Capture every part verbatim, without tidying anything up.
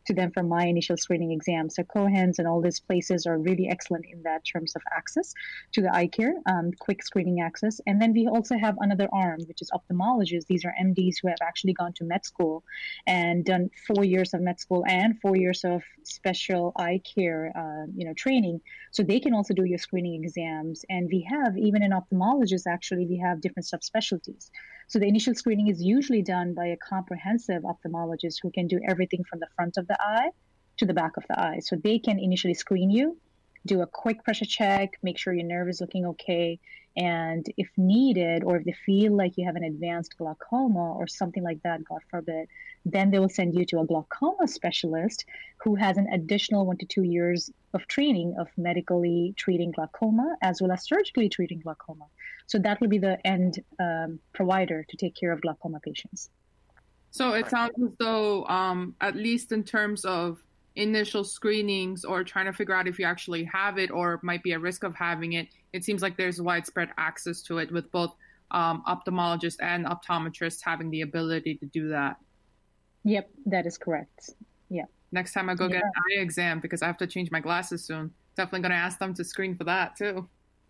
to them for my initial screening exam. So Cohen's and all these places are really excellent in that terms of access to the eye care, um, quick screening access. And then we also have another arm, which is ophthalmologists. These are M Ds who have actually gone to med school and done four years of med school and four years of special eye care, uh, you know, training. So they can also do your screening exams. And we have, even in ophthalmologists, actually, we have different subspecialties. So the initial screening is usually done by a comprehensive ophthalmologist who can do everything from the front of the eye to the back of the eye. So they can initially screen you, do a quick pressure check, make sure your nerve is looking okay. And if needed, or if they feel like you have an advanced glaucoma or something like that, God forbid, then they will send you to a glaucoma specialist who has an additional one to two years of training of medically treating glaucoma as well as surgically treating glaucoma. So that will be the end um, provider to take care of glaucoma patients. So it sounds as though, um, at least in terms of initial screenings or trying to figure out if you actually have it or might be at risk of having it, it seems like there's widespread access to it with both um, ophthalmologists and optometrists having the ability to do that. Yep, that is correct. Yeah. Next time I go yeah. get an eye exam, because I have to change my glasses soon, definitely going to ask them to screen for that too.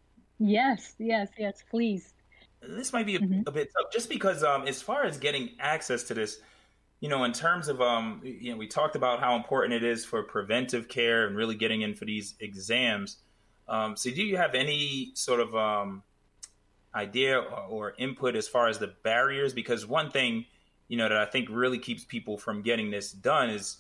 Yes, yes, yes, please. This might be a, mm-hmm. a bit tough, just because um, as far as getting access to this, you know, in terms of, um, you know, we talked about how important it is for preventive care and really getting in for these exams. Um, so do you have any sort of um, idea or, or input as far as the barriers? Because one thing, you know, that I think really keeps people from getting this done is,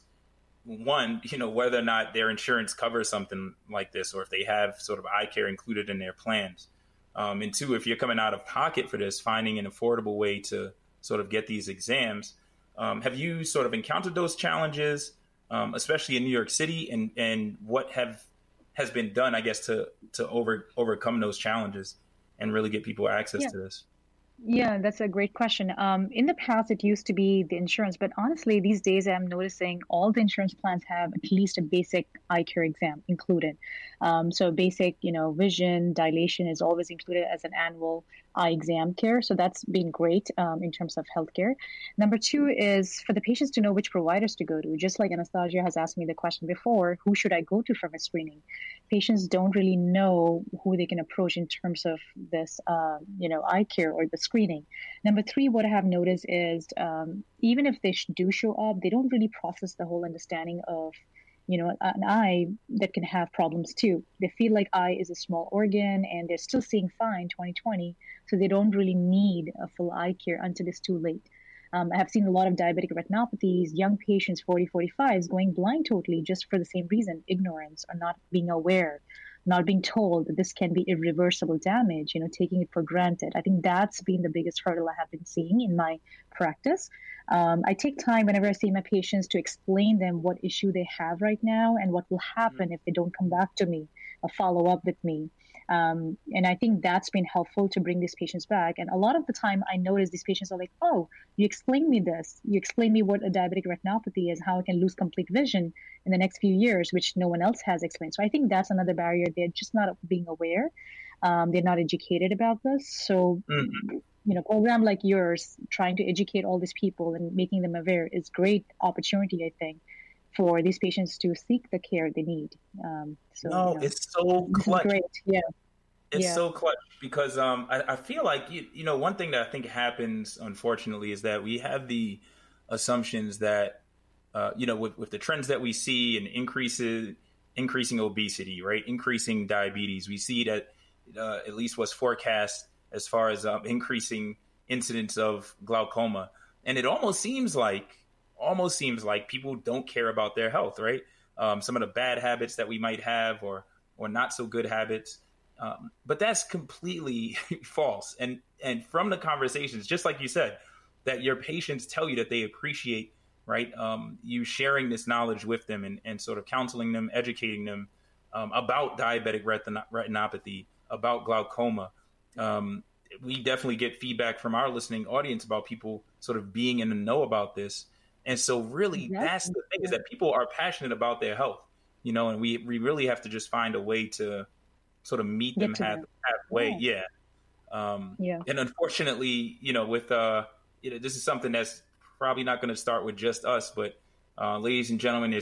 one, you know, whether or not their insurance covers something like this, or if they have sort of eye care included in their plans. Um, and two, if you're coming out of pocket for this, finding an affordable way to sort of get these exams. Um, have you sort of encountered those challenges, um, especially in New York City, and, and what have has been done, I guess, to to over overcome those challenges and really get people access yeah. to this? Yeah, that's a great question. Um, in the past, it used to be the insurance, but honestly, these days I'm noticing all the insurance plans have at least a basic eye care exam included. Um, so basic, you know, vision, dilation is always included as an annual eye exam care. So that's been great um, in terms of healthcare. Number two is for the patients to know which providers to go to. Just like Anastasia has asked me the question before, who should I go to for my screening? Patients don't really know who they can approach in terms of this, uh, you know, eye care or the screening. Number three, what I have noticed is um, even if they sh- do show up, they don't really process the whole understanding of, you know, an eye that can have problems too. They feel like eye is a small organ and they're still seeing fine twenty twenty, so they don't really need a full eye care until it's too late. Um, I have seen a lot of diabetic retinopathies, young patients, forty, forty-fives, going blind totally just for the same reason, ignorance or not being aware, not being told that this can be irreversible damage, you know, taking it for granted. I think that's been the biggest hurdle I have been seeing in my practice. Um, I take time whenever I see my patients to explain them what issue they have right now and what will happen mm-hmm. if they don't come back to me or follow up with me. Um, and I think that's been helpful to bring these patients back. And a lot of the time I notice these patients are like, oh, you explained me this. You explained me what a diabetic retinopathy is, how I can lose complete vision in the next few years, which no one else has explained. So I think that's another barrier. They're just not being aware. Um, they're not educated about this. So, mm-hmm. you know, program like yours, trying to educate all these people and making them aware is great opportunity, I think, for these patients to seek the care they need. Um, so, no, you know, it's so clutch. Great. Yeah. It's yeah. so clutch because um, I, I feel like, you, you know, one thing that I think happens, unfortunately, is that we have the assumptions that, uh, you know, with, with the trends that we see and increases, increasing obesity, right, increasing diabetes, we see that uh, at least what's forecast as far as um, increasing incidence of glaucoma. And it almost seems like, almost seems like people don't care about their health, right? Um, some of the bad habits that we might have or or not so good habits. Um, but that's completely false. And and from the conversations, just like you said, that your patients tell you that they appreciate, right, um, you sharing this knowledge with them and, and sort of counseling them, educating them um, about diabetic retin- retinopathy, about glaucoma. Um, we definitely get feedback from our listening audience about people sort of being in the know about this. And so really, exactly. That's the thing, is that people are passionate about their health, you know, and we, we really have to just find a way to sort of meet them half, halfway. Yeah. Yeah. Um, yeah. And unfortunately, you know, with, uh, you know, this is something that's probably not going to start with just us, but uh, ladies and gentlemen,